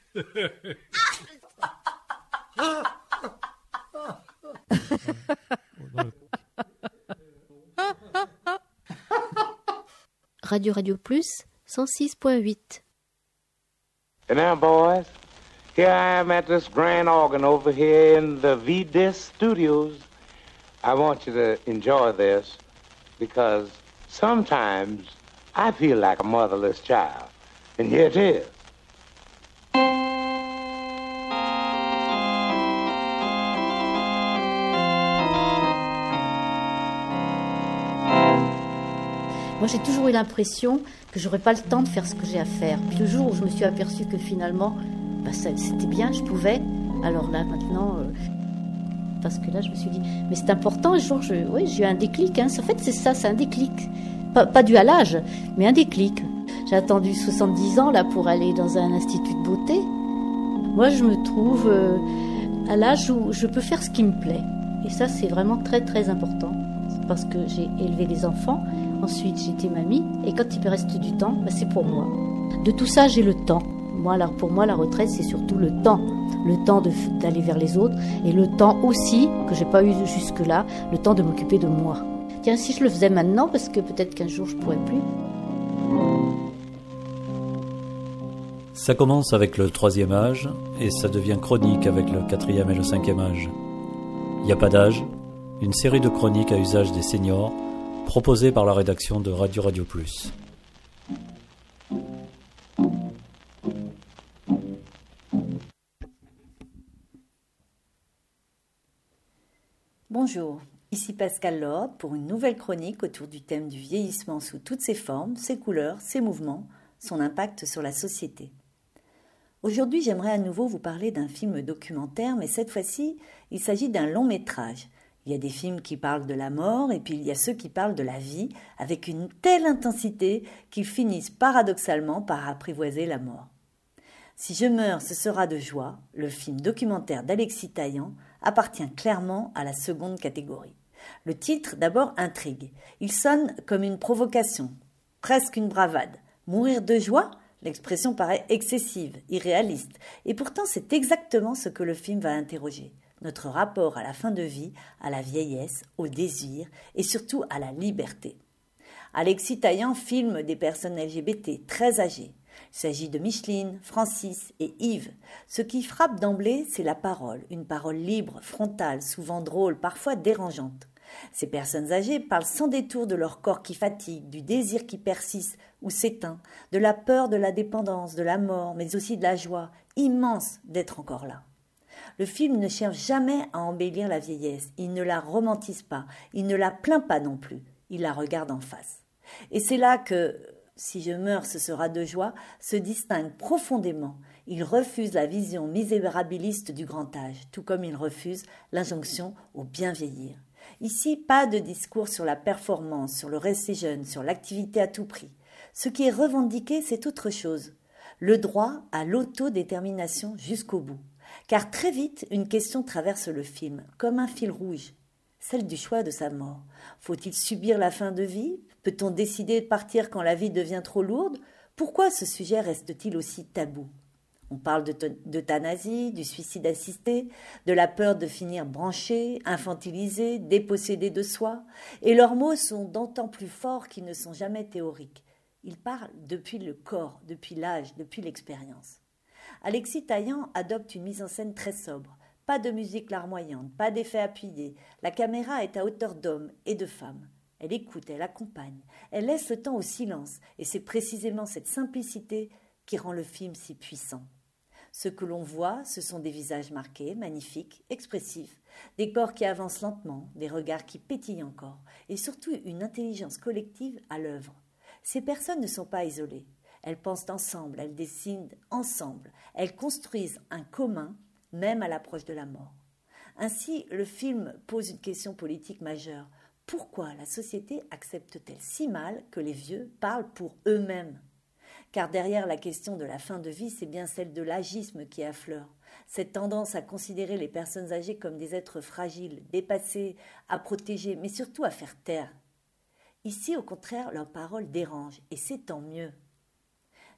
Radio Plus 106.8. And now, boys, here I am at this grand organ over here in the V-Disc Studios. I want you to enjoy this because sometimes I feel like a motherless child. And here it is. Moi, j'ai toujours eu l'impression que j'aurais pas le temps de faire ce que j'ai à faire. Puis le jour où je me suis aperçue que finalement, c'était bien, je pouvais. Alors là, maintenant, parce que là, je me suis dit, mais c'est important. Un jour, j'ai eu un déclic. En fait, c'est ça, c'est un déclic. Pas dû à l'âge, mais un déclic. J'ai attendu 70 ans là pour aller dans un institut de beauté. Moi, je me trouve à l'âge où je peux faire ce qui me plaît. Et ça, c'est vraiment très, très important. Parce que j'ai élevé des enfants. Ensuite, j'étais mamie, et quand il me reste du temps, c'est pour moi. De tout ça, j'ai le temps. Pour moi, la retraite, c'est surtout le temps. Le temps d'aller vers les autres, et le temps aussi, que j'ai pas eu jusque-là, le temps de m'occuper de moi. Tiens, si je le faisais maintenant, parce que peut-être qu'un jour, je pourrais plus. Ça commence avec le 3e âge, et ça devient chronique avec le 4e et le 5e âge. Il n'y a pas d'âge, une série de chroniques à usage des seniors, proposé par la rédaction de Radio Plus. Bonjour, ici Pascal Lord pour une nouvelle chronique autour du thème du vieillissement sous toutes ses formes, ses couleurs, ses mouvements, son impact sur la société. Aujourd'hui, j'aimerais à nouveau vous parler d'un film documentaire, mais cette fois-ci, il s'agit d'un long métrage. Il y a des films qui parlent de la mort et puis il y a ceux qui parlent de la vie avec une telle intensité qu'ils finissent paradoxalement par apprivoiser la mort. Si je meurs, ce sera de joie, le film documentaire d'Alexis Taillant appartient clairement à la seconde catégorie. Le titre d'abord intrigue. Il sonne comme une provocation, presque une bravade. Mourir de joie ? L'expression paraît excessive, irréaliste. Et pourtant c'est exactement ce que le film va interroger. Notre rapport à la fin de vie, à la vieillesse, au désir et surtout à la liberté. Alexis Taillant filme des personnes LGBT très âgées. Il s'agit de Micheline, Francis et Yves. Ce qui frappe d'emblée, c'est la parole, une parole libre, frontale, souvent drôle, parfois dérangeante. Ces personnes âgées parlent sans détour de leur corps qui fatigue, du désir qui persiste ou s'éteint, de la peur de la dépendance, de la mort, mais aussi de la joie immense d'être encore là. Le film ne cherche jamais à embellir la vieillesse, il ne la romantise pas, il ne la plaint pas non plus, il la regarde en face. Et c'est là que, si je meurs ce sera de joie, se distingue profondément. Il refuse la vision misérabiliste du grand âge, tout comme il refuse l'injonction au bien vieillir. Ici, pas de discours sur la performance, sur le rester jeune, sur l'activité à tout prix. Ce qui est revendiqué, c'est autre chose. Le droit à l'autodétermination jusqu'au bout. Car très vite, une question traverse le film, comme un fil rouge, celle du choix de sa mort. Faut-il subir la fin de vie ? Peut-on décider de partir quand la vie devient trop lourde ? Pourquoi ce sujet reste-t-il aussi tabou ? On parle d'euthanasie, du suicide assisté, de la peur de finir branché, infantilisé, dépossédé de soi. Et leurs mots sont d'autant plus forts qu'ils ne sont jamais théoriques. Ils parlent depuis le corps, depuis l'âge, depuis l'expérience. Alexis Taillant adopte une mise en scène très sobre. Pas de musique larmoyante, pas d'effets appuyés. La caméra est à hauteur d'homme et de femme. Elle écoute, elle accompagne, elle laisse le temps au silence. Et c'est précisément cette simplicité qui rend le film si puissant. Ce que l'on voit, ce sont des visages marqués, magnifiques, expressifs, des corps qui avancent lentement, des regards qui pétillent encore, et surtout une intelligence collective à l'œuvre. Ces personnes ne sont pas isolées. Elles pensent ensemble, elles dessinent ensemble, elles construisent un commun, même à l'approche de la mort. Ainsi, le film pose une question politique majeure. Pourquoi la société accepte-t-elle si mal que les vieux parlent pour eux-mêmes ? Car derrière la question de la fin de vie, c'est bien celle de l'agisme qui affleure. Cette tendance à considérer les personnes âgées comme des êtres fragiles, dépassés, à protéger, mais surtout à faire taire. Ici, au contraire, leurs paroles dérangent, et c'est tant mieux.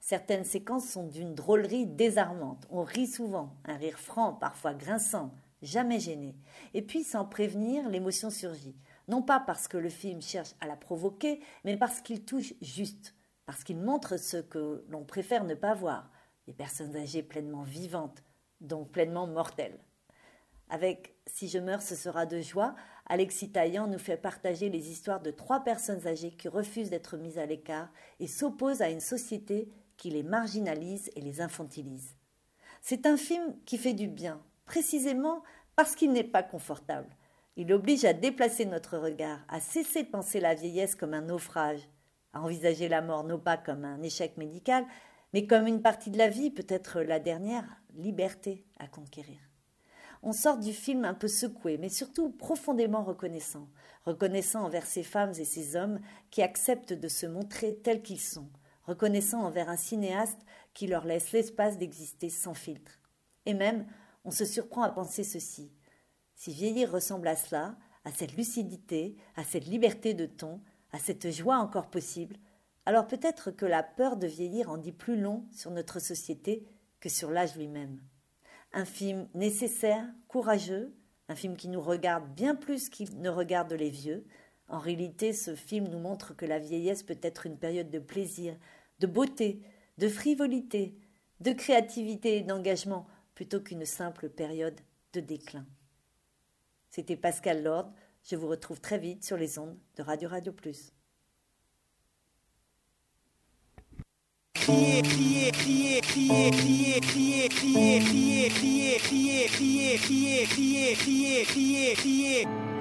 Certaines séquences sont d'une drôlerie désarmante. On rit souvent, un rire franc, parfois grinçant, jamais gêné. Et puis, sans prévenir, l'émotion surgit. Non pas parce que le film cherche à la provoquer, mais parce qu'il touche juste, parce qu'il montre ce que l'on préfère ne pas voir, des personnes âgées pleinement vivantes, donc pleinement mortelles. Avec Si je meurs, ce sera de joie, Alexis Taillant nous fait partager les histoires de 3 personnes âgées qui refusent d'être mises à l'écart et s'opposent à une société qui les marginalise et les infantilise. C'est un film qui fait du bien, précisément parce qu'il n'est pas confortable. Il oblige à déplacer notre regard, à cesser de penser la vieillesse comme un naufrage, à envisager la mort non pas comme un échec médical, mais comme une partie de la vie, peut-être la dernière, liberté à conquérir. On sort du film un peu secoué, mais surtout profondément reconnaissant. Reconnaissant envers ces femmes et ces hommes qui acceptent de se montrer tels qu'ils sont. Reconnaissant envers un cinéaste qui leur laisse l'espace d'exister sans filtre. Et même, on se surprend à penser ceci. Si vieillir ressemble à cela, à cette lucidité, à cette liberté de ton, à cette joie encore possible, alors peut-être que la peur de vieillir en dit plus long sur notre société que sur l'âge lui-même. Un film nécessaire, courageux, un film qui nous regarde bien plus qu'il ne regarde les vieux. En réalité, ce film nous montre que la vieillesse peut être une période de plaisir, de beauté, de frivolité, de créativité et d'engagement, plutôt qu'une simple période de déclin. C'était Pascal Lord, je vous retrouve très vite sur les ondes de Radio Radio Plus. Crier.